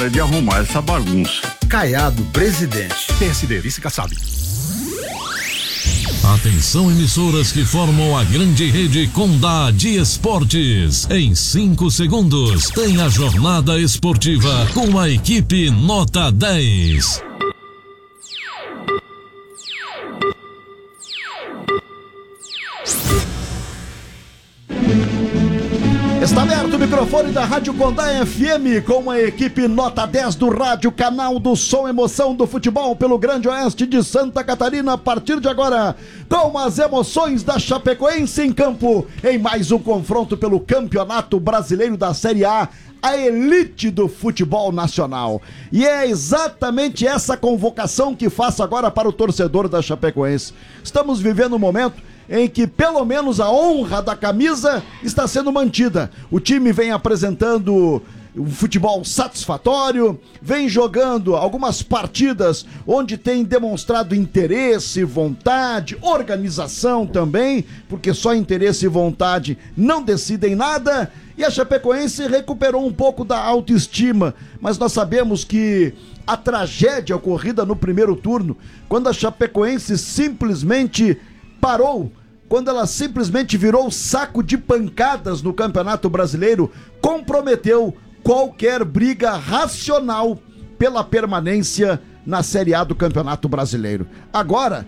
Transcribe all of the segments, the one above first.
de arrumar essa bagunça. Caiado, presidente. PSD, vice Kassab. Atenção, emissoras que formam a grande rede Condá de Esportes. Em 5 segundos, tem a jornada esportiva com a equipe Nota 10. Está aberto o microfone da Rádio Condá FM com a equipe Nota 10 do rádio, canal do som, emoção do futebol pelo Grande Oeste de Santa Catarina. A partir de agora, com as emoções da Chapecoense em campo, em mais um confronto pelo Campeonato Brasileiro da Série A, a elite do futebol nacional. E é exatamente essa convocação que faço agora para o torcedor da Chapecoense. Estamos vivendo um momento em que pelo menos a honra da camisa está sendo mantida. O time vem apresentando um futebol satisfatório, vem jogando algumas partidas onde tem demonstrado interesse, vontade, organização também, porque só interesse e vontade não decidem nada. E a Chapecoense recuperou um pouco da autoestima, mas nós sabemos que a tragédia ocorrida no primeiro turno, quando a Chapecoense simplesmente parou, quando ela simplesmente virou saco de pancadas no Campeonato Brasileiro, comprometeu qualquer briga racional pela permanência na Série A do Campeonato Brasileiro. Agora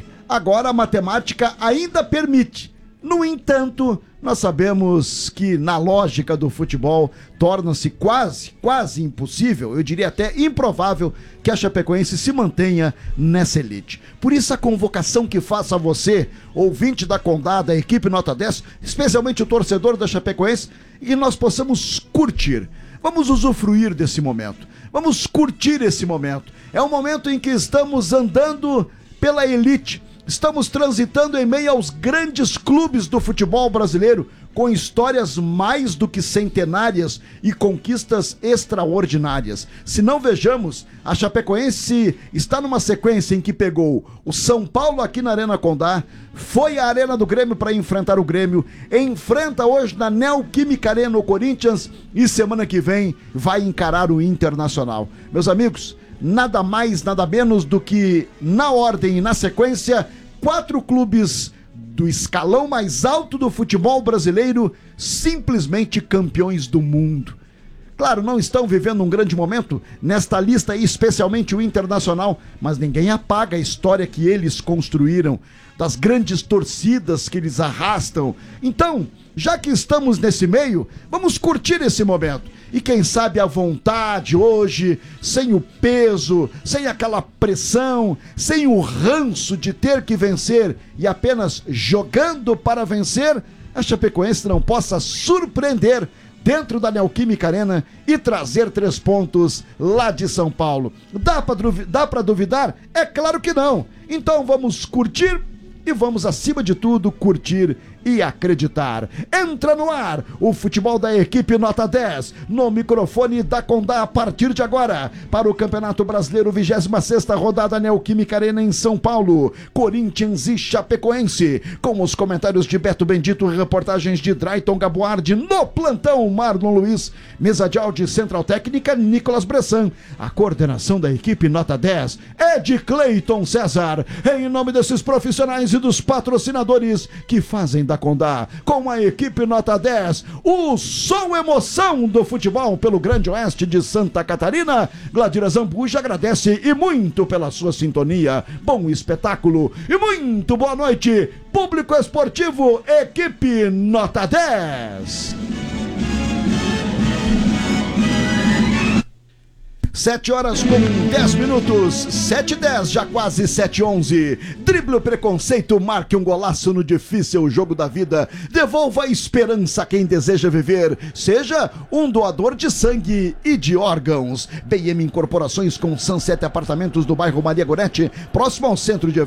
a matemática ainda permite. No entanto, nós sabemos que na lógica do futebol torna-se quase impossível, eu diria até improvável, que a Chapecoense se mantenha nessa elite. Por isso a convocação que faço a você, ouvinte da Condá, da equipe Nota 10, especialmente o torcedor da Chapecoense, e que nós possamos curtir. Vamos usufruir desse momento. Vamos curtir esse momento. É um momento em que estamos andando pela elite. Estamos transitando em meio aos grandes clubes do futebol brasileiro, com histórias mais do que centenárias e conquistas extraordinárias. Se não vejamos, a Chapecoense está numa sequência em que pegou o São Paulo aqui na Arena Condá, foi à Arena do Grêmio para enfrentar o Grêmio, enfrenta hoje na Neoquímica Arena o Corinthians e semana que vem vai encarar o Internacional. Meus amigos, nada mais, nada menos do que, na ordem e na sequência, 4 clubes do escalão mais alto do futebol brasileiro, simplesmente campeões do mundo. Claro, não estão vivendo um grande momento nesta lista aí, especialmente o Internacional, mas ninguém apaga a história que eles construíram, das grandes torcidas que eles arrastam. Então, já que estamos nesse meio, vamos curtir esse momento. E quem sabe a vontade hoje, sem o peso, sem aquela pressão, sem o ranço de ter que vencer e apenas jogando para vencer, a Chapecoense não possa surpreender dentro da Neoquímica Arena e trazer 3 pontos lá de São Paulo. Dá pra duvidar? É claro que não. Então vamos curtir e vamos, acima de tudo, curtir e acreditar. Entra no ar o futebol da equipe Nota 10, no microfone da Condá a partir de agora, para o Campeonato Brasileiro, 26ª rodada, Neoquímica Arena em São Paulo, Corinthians e Chapecoense, com os comentários de Beto Bendito, reportagens de Drayton Gabuardi, no plantão Marlon Luiz, mesa de áudio central técnica Nicolas Bressan, a coordenação da equipe Nota 10 é de Cleiton César, em nome desses profissionais e dos patrocinadores que fazem da Condá, com a equipe Nota 10, o som emoção do futebol pelo Grande Oeste de Santa Catarina. Gladira Zambuja agradece e muito pela sua sintonia, bom espetáculo e muito boa noite, público esportivo, equipe Nota 10. 7 horas com 10 minutos, 7:10, já quase 7:11. Drible o preconceito, marque um golaço no difícil jogo da vida. Devolva a esperança a quem deseja viver. Seja um doador de sangue e de órgãos. BM Incorporações com Sunset Apartamentos do bairro Maria Gorete, próximo ao centro de